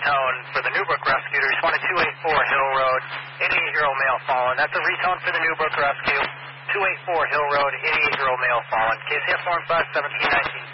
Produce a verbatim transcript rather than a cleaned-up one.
retone for the Newbrook Rescue to respond to two eighty-four Hill Road, eighty-eight-year-old male fallen. That's a retone for the Newbrook Rescue, two eighty-four Hill Road, eighty-eight-year-old male fallen. K C S one five seventeen nineteen.